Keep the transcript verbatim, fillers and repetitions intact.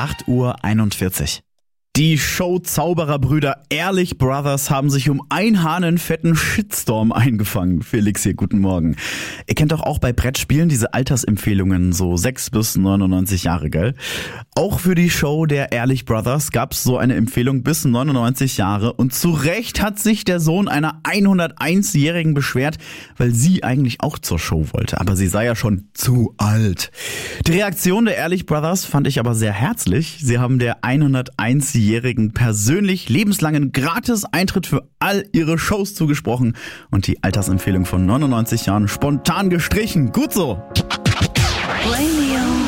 acht Uhr einundvierzig. Die Show-Zaubererbrüder Ehrlich Brothers haben sich um ein Haar einen fetten Shitstorm eingefangen. Felix hier, guten Morgen. Ihr kennt doch auch bei Brettspielen diese Altersempfehlungen, so sechs bis neunundneunzig Jahre, gell? Auch für die Show der Ehrlich Brothers gab's so eine Empfehlung bis neunundneunzig Jahre. Und zu Recht hat sich der Sohn einer hunderteins-Jährigen beschwert, weil sie eigentlich auch zur Show wollte. Aber sie sei ja schon zu alt. Die Reaktion der Ehrlich Brothers fand ich aber sehr herzlich. Sie haben der hunderteins-Jährigen persönlich lebenslangen Gratis-Eintritt für all ihre Shows zugesprochen und die Altersempfehlung von neunundneunzig Jahren spontan gestrichen. Gut so! Radio.